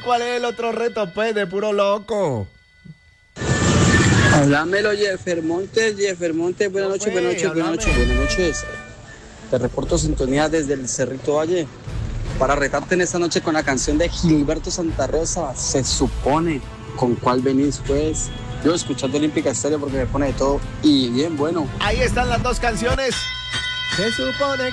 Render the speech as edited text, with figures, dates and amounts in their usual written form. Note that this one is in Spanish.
cuál es el otro reto, pues, de puro loco. Háblamelo, Jeffer Montes, buenas noches. Te reporto sintonía desde el Cerrito Valle para retarte en esta noche con la canción de Gilberto Santa Rosa, Se Supone. ¿Con cuál venís, pues? Yo escuchando Olímpica Estéreo porque me pone de todo y bien bueno. Ahí están las dos canciones. Se supone